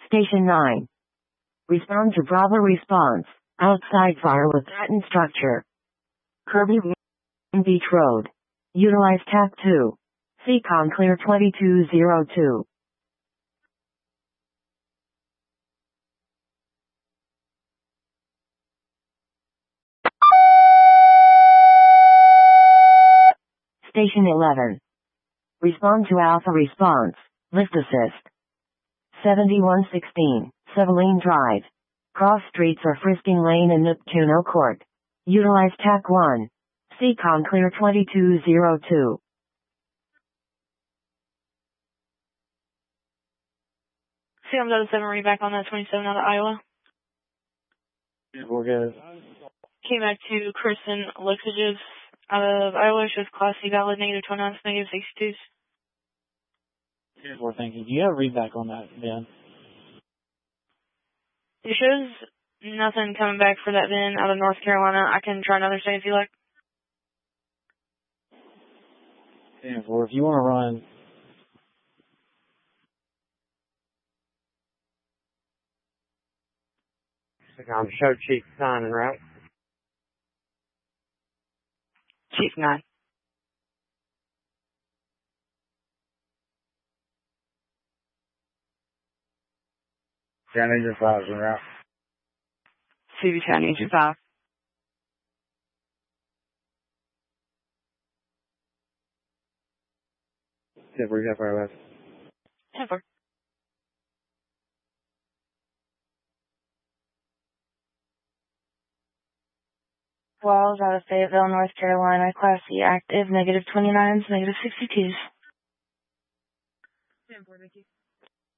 Station 9. Respond to Bravo response. Outside fire with threatened structure. Kirby Beach Road. Utilize TAC 2. Seacon clear 2202. Station 11. Respond to Alpha response. Lift assist. 7116, Sevaline Drive. Cross streets are Frisking Lane and Neptuno Court. Utilize TAC 1. Seacon clear 2202. CM07, read back on that 27 out of Iowa. Yeah, we're good. Came back to Kristen Lixages out of Iowa. Shows Class C valid, negative 29s, negative 62s. Here's what we're thinking. Do you have read back on that, Ben? It shows nothing coming back for that Ben out of North Carolina. I can try another day if you like. Yeah, or if you want to run. Show Chief 9 en route. Chief 9. San Angel 5 en route. CV San Angel 5. Yeah, we're good for our left. 10-4. Wells out of Fayetteville, North Carolina, Class C active, negative 29s, negative 62s. 10-4, thank you.